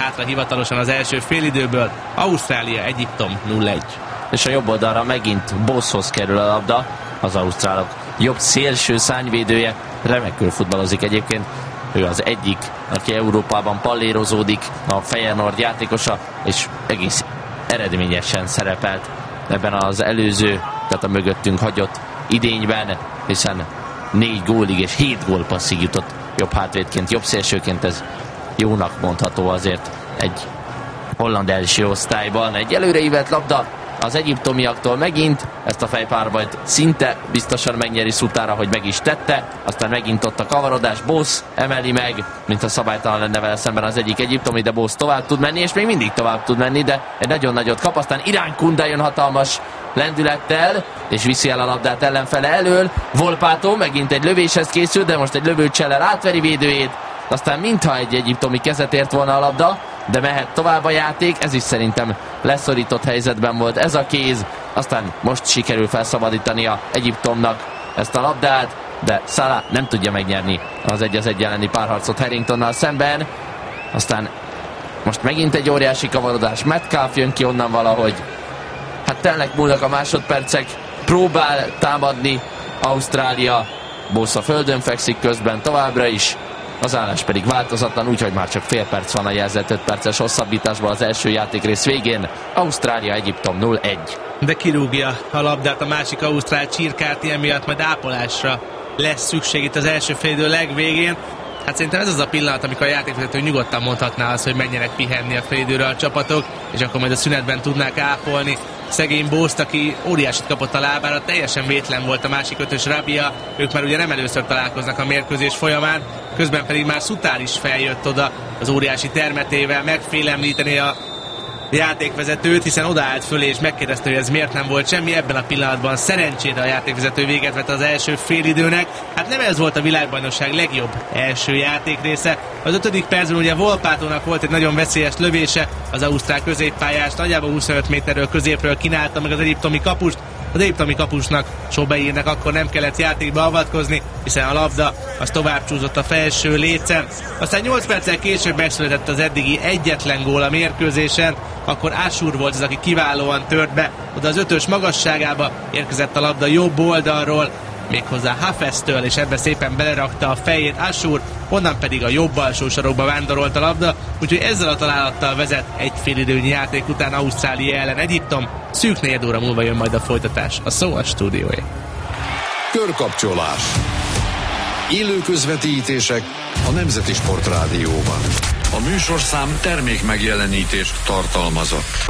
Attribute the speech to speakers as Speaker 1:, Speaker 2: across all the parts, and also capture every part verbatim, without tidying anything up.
Speaker 1: hátra hivatalosan az első félidőből. Ausztrália, Egyiptom nulla egy.
Speaker 2: És a jobb oldalra megint Bosshoz kerül a labda, az ausztrálok jobb szélső szárnyvédője, remekül futballozik egyébként. Ő az egyik, aki Európában pallérozódik, a Feyenoord játékosa, és egész eredményesen szerepelt ebben az előző, tehát a mögöttünk hagyott idényben, hiszen négy gólig és hét gólpasszig jutott jobb hátvédként, jobb szélsőként. Ez jónak mondható azért egy holland első osztályban. Egy előreívelt labda az egyiptomiaktól megint, ezt a fejpárbajt szinte biztosan megnyeri Sutára, hogy meg is tette, aztán megint ott a kavarodás, Bosz emeli meg, mintha szabálytalan lenne vele szemben az egyik egyiptomi, de Bosz tovább tud menni, és még mindig tovább tud menni, de egy nagyon nagyot kap, aztán Irán Kunda jön hatalmas lendülettel, és viszi el a labdát ellenfele elől. Volpato megint egy lövéshez készül, de most egy lövőcsellel átveri védőjét, aztán mintha egy egyiptomi kezet ért volna a labda, de mehet tovább a játék, ez is szerintem leszorított helyzetben volt ez a kéz, aztán most sikerül felszabadítani a Egyiptomnak ezt a labdát, de Salah nem tudja megnyerni az egy az egy elleni párharcot Harringtonnal szemben, aztán most megint egy óriási kavarodás, Metcalf jön ki onnan valahogy, hát telnek múlnak a másodpercek, próbál támadni Ausztrália, Bosz a földön fekszik közben továbbra is, az állás pedig változatlan, úgyhogy már csak fél perc van a jelzett öt perces hosszabbításban az első játékrész végén. Ausztrália, Egyiptom nulla egy.
Speaker 1: De kirúgja a labdát a másik ausztrál Csirkáti, emiatt majd ápolásra lesz szükség itt az első félidő legvégén. Hát szerintem ez az a pillanat, amikor a játékvezető nyugodtan mondhatná azt, hogy menjenek pihenni a félidőre a csapatok, és akkor majd a szünetben tudnák ápolni szegény Boszt, aki óriásit kapott a lábára, teljesen vétlen volt a másik ötös Rabia, ők már ugye nem először találkoznak a mérkőzés folyamán, közben pedig már Sutár is feljött oda az óriási termetével megfélemlíteni a játékvezetőt, hiszen odaállt fölé és megkérdezte, hogy ez miért nem volt semmi. Ebben a pillanatban szerencsére a játékvezető véget vett az első félidőnek. Hát nem ez volt a világbajnokság legjobb első játékrésze. Az ötödik percben ugye Volpatónak volt egy nagyon veszélyes lövése, az ausztrál középpályás nagyjából huszonöt méterről középről kínálta meg az egyiptomi kapust. Az egyiptomi kapusnak, Sobeirnek akkor nem kellett játékba avatkozni, hiszen a labda az tovább csúszott a felső lécen. Aztán nyolc perccel később megszületett az eddigi egyetlen gól a mérkőzésen, akkor Asur volt az, aki kiválóan tört be, oda az ötös magasságába érkezett a labda jobb oldalról, méghozzá Hafeztől, és ebbe szépen belerakta a fejét Asur, onnan pedig a jobb alsó sarokba vándorolt a labda, úgyhogy ezzel a találattal vezet egy félidőnyi játék után Ausztrália ellen Egyiptom. Szűk négy óra múlva jön majd a folytatás. A szó a stúdióé.
Speaker 3: Körkapcsolás. Élő közvetítések a Nemzeti Sportrádióban. A műsorszám termék megjelenítést tartalmazott.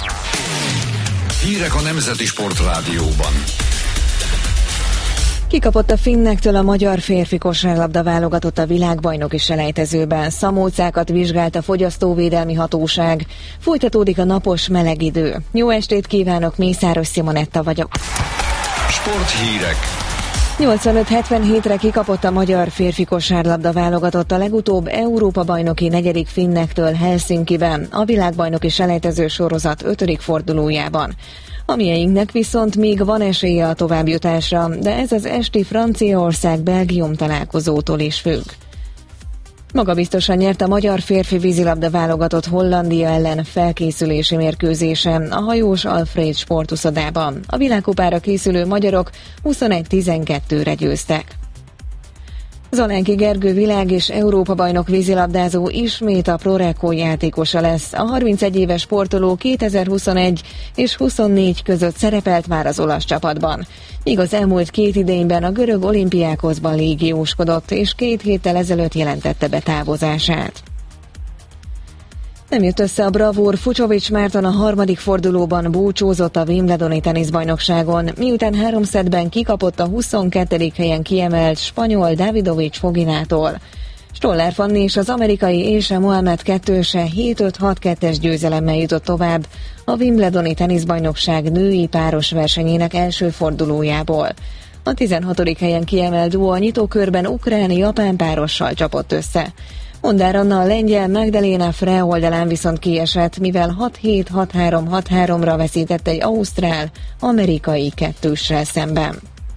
Speaker 3: Hírek a Nemzeti Sportrádióban.
Speaker 4: Kikapott a finnektől a magyar férfi kosárlabda válogatott a világbajnoki selejtezőben. Szamócákat vizsgált a fogyasztóvédelmi hatóság. Folytatódik a napos meleg idő. Jó estét kívánok, Mészáros Simonetta vagyok.
Speaker 3: Sporthírek.
Speaker 4: nyolcvanöt hetvenhétre kikapott a magyar férfi kosárlabda válogatott a legutóbb Európa-bajnoki negyedik finnektől Helsinkiben, a világbajnoki selejtező sorozat ötödik fordulójában. A mieinknek viszont még van esélye a továbbjutásra, de ez az esti Franciaország-Belgium találkozótól is függ. Magabiztosan nyert a magyar férfi vízilabda válogatott Hollandia ellen felkészülési mérkőzésen a hajós Alfred sportuszodában. A világkupára készülő magyarok huszonegy tizenkettőre győztek. Zalánki Gergő világ- és Európa-bajnok vízilabdázó ismét a Proreco játékosa lesz. A harmincegy éves sportoló kétezer-huszonegy és huszonnégy között szerepelt már az olasz csapatban. Míg az elmúlt két idényben a görög Olimpiákoszban légióskodott, és két héttel ezelőtt jelentette be távozását. Nem jött össze a bravúr, Fucsovics Márton a harmadik fordulóban búcsúzott a Wimbledoni teniszbajnokságon, miután három szettben kikapott a huszonkettedik helyen kiemelt spanyol Davidovich Foginától. Stoller Fanni és az amerikai Ésha Mohamed kettőse hét öt hat kettes győzelemmel jutott tovább a Wimbledoni teniszbajnokság női páros versenyének első fordulójából. A tizenhatodik helyen kiemelt duó a nyitókörben ukrán-japán párossal csapott össze. Mondár Anna a lengyel Magdalena Frey oldalán viszont kiesett, mivel hat hét hat három hat háromra veszített egy ausztrál-amerikai kettőssel szemben.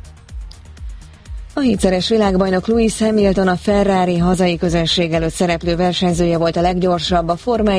Speaker 4: A hétszeres világbajnok Lewis Hamilton, a Ferrari hazai közönség előtt szereplő versenyzője volt a leggyorsabb, a Forma